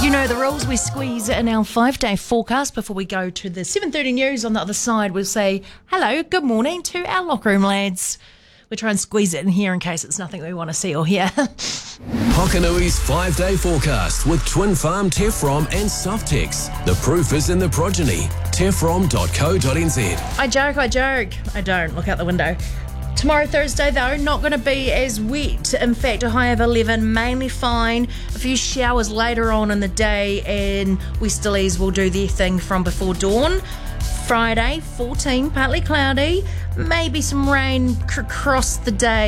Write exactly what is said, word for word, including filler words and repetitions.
You know the rules. We squeeze in our five-day forecast before we go to the seven thirty news. On the other side, we'll say hello, good morning to our locker room lads. We try and squeeze it in here in case it's nothing we want to see or hear. Hokanui's five-day forecast with Twin Farm, Tefrom and Softex. The proof is in the progeny. tefrom dot co dot n z. I joke, I joke. I don't. Look out the window. Tomorrow, Thursday, though, not going to be as wet. In fact, a high of eleven, mainly fine. A few showers later on in the day, and westerlies will do their thing from before dawn. Friday, fourteen, partly cloudy. Maybe some rain c- across the day.